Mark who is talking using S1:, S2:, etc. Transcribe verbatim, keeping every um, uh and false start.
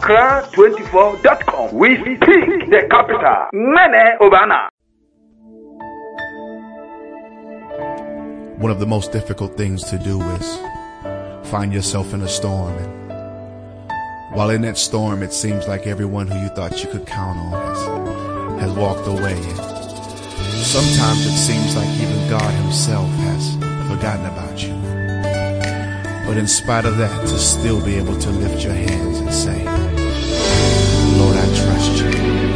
S1: Accra twenty-four dot com. We speak the capital. Mene Obana.
S2: One of the most difficult things to do is find yourself in a storm, and while in that storm it seems like everyone who you thought you could count on has, has walked away, and sometimes it seems like even God himself has forgotten about you. But in spite of that, to still be able to lift your hands and say, Lord, I trust you.